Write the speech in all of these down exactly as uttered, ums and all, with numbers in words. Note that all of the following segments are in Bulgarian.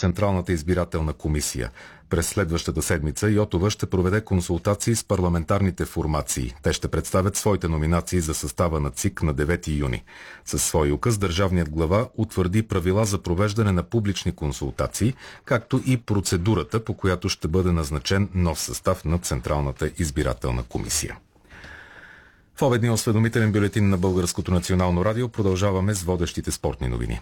Централната избирателна комисия. През следващата седмица Йотова ще проведе консултации с парламентарните формации. Те ще представят своите номинации за състава на ЦИК на девети юни. Със свой указ държавният глава утвърди правила за провеждане на публични консултации, както и процедурата, по която ще бъде назначен нов състав на Централната избирателна комисия. В обедния осведомителен бюлетин на Българското национално радио продължаваме с водещите спортни новини.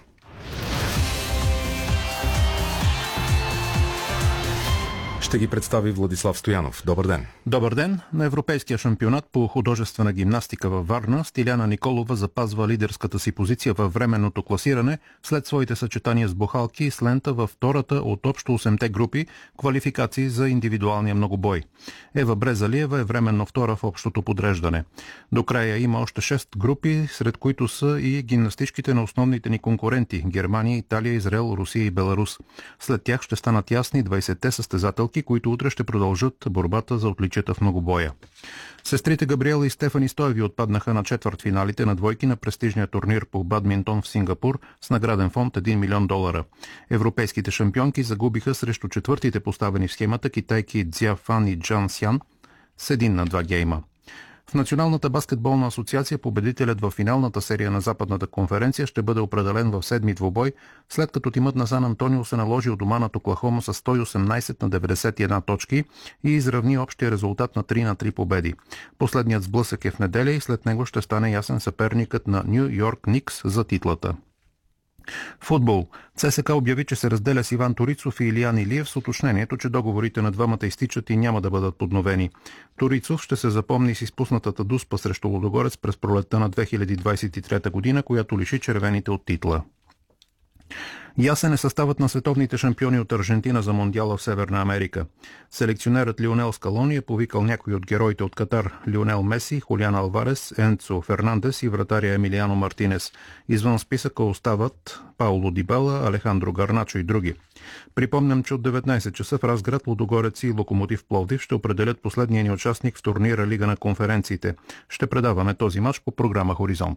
Ще ги представи Владислав Стоянов. Добър ден! Добър ден! На Европейския шампионат по художествена гимнастика във Варна Стиляна Николова запазва лидерската си позиция във временното класиране след своите съчетания с бухалки и с лента във втората от общо осемте групи квалификации за индивидуалния многобой. Ева Брезалиева е временно втора в общото подреждане. До края има още шест групи, сред които са и гимнастичките на основните ни конкуренти – Германия, Италия, Израел, Русия и Беларус. След тях ще станат ясни двайсетте състезателки, които утре ще продължат борбата за отличията в многобоя. Сестрите Габриела и Стефани Стоеви отпаднаха на четвъртфиналите на двойки на престижния турнир по бадминтон в Сингапур с награден фонд един милион долара. Европейските шампионки загубиха срещу четвъртите поставени в схемата китайки Цзя Фан и Джан Сян с един на два гейма. В Националната баскетболна асоциация победителят в финалната серия на Западната конференция ще бъде определен в седми двубой, след като тимът на Сан Антонио се наложи у дома над Оклахома с сто и осемнайсет на деветдесет и една точки и изравни общия резултат на три на три победи. Последният сблъсък е в неделя и след него ще стане ясен съперникът на Ню Йорк Никс за титлата. Футбол. ЦСКА обяви, че се разделя с Иван Торицов и Илиян Илиев с уточнението, че договорите на двамата изтичат и няма да бъдат подновени. Торицов ще се запомни с изпуснатата дуспа срещу Лудогорец през пролетта на две хиляди двайсет и трета година, която лиши червените от титла. Ясен е съставът на световните шампиони от Аржентина за Мондиала в Северна Америка. Селекционерът Лионел Скалони е повикал някои от героите от Катар – Лионел Меси, Хулиан Алварес, Енцо Фернандес и вратаря Емилиано Мартинес. Извън списъка остават Пауло Дибала, Алехандро Гарначо и други. Припомням, че от деветнайсет часа в Разград Лудогорец и Локомотив Пловдив ще определят последния ни участник в турнира Лига на конференциите. Ще предаваме този мач по програма Хоризонт.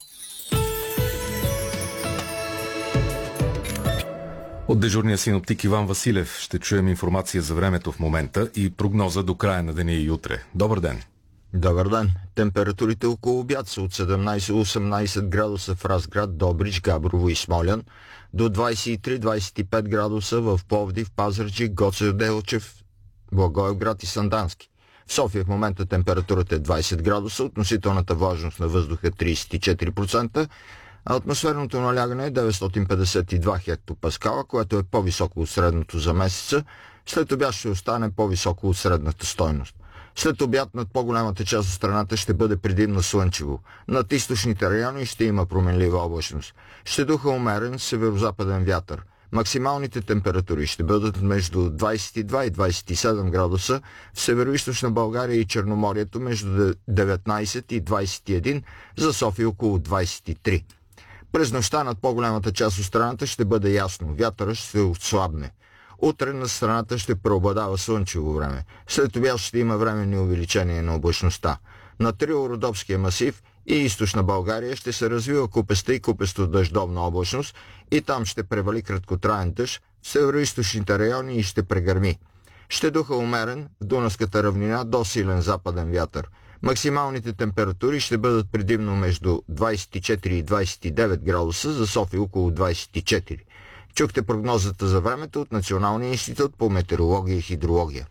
От дежурния синоптик Иван Василев ще чуем информация за времето в момента и прогноза до края на деня и утре. Добър ден! Добър ден! Температурите около обяд са от седемнайсет до осемнайсет градуса в Разград, Добрич, Габрово и Смолян, до двайсет и три до двайсет и пет градуса в Пловдив, Пазарджик, Гоце Делчев, Благоевград и Сандански. В София в момента температурата е двайсет градуса, относителната влажност на въздуха е трийсет и четири процента, а атмосферното налягане е деветстотин петдесет и два хектопаскала, което е по-високо от средното за месеца. След обяд ще остане по-високо от средната стойност. След обяд над по-голямата част от страната ще бъде предимно слънчево. Над източните райони ще има променлива облачност. Ще духа умерен северо-западен вятър. Максималните температури ще бъдат между двайсет и два и двайсет и седем градуса, в северо-източна България и Черноморието между деветнайсет и двайсет и един, за София около двайсет и три. През нощта над по-голямата част от страната ще бъде ясно, вятърът ще отслабне. Утре на страната ще преобладава слънчево време. След обяд ще има временни увеличения на облачността. На Трило-Родопския масив и източна България ще се развива купеста и купесто дъждовна облачност и там ще превали краткотраен дъжд, в северо-източните райони и ще прегърми. Ще духа умерен в Дунавската равнина до силен западен вятър. Максималните температури ще бъдат предимно между двайсет и четири и двайсет и девет градуса, за София около двайсет и четири. Чухте прогнозата за времето от Националния институт по метеорология и хидрология.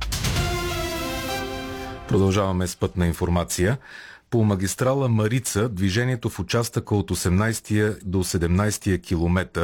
Продължаваме с пътна информация. По магистрала Марица движението в участъка от осемнайсети до седемнайсети километър